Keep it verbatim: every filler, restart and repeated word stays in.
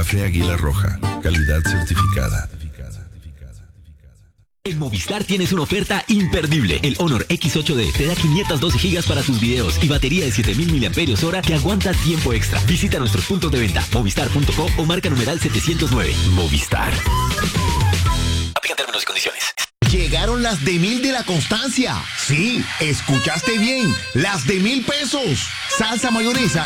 Café Águila Roja, calidad certificada. En Movistar tienes una oferta imperdible. El Honor X ocho D te da quinientos doce gigas para tus videos y batería de siete mil miliamperios hora que aguanta tiempo extra. Visita nuestros puntos de venta, movistar punto com o marca numeral setecientos nueve. Movistar. Aplican términos y condiciones. Llegaron las de mil de la Constancia. Sí, escuchaste bien. Las de mil pesos. Salsa mayonesa